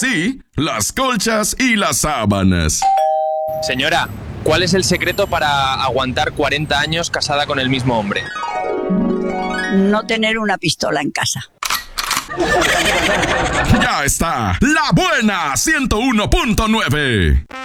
sí, las colchas y las sábanas. Señora, ¿cuál es el secreto para aguantar 40 años casada con el mismo hombre? No tener una pistola en casa. Ya está, La Buena 101.9.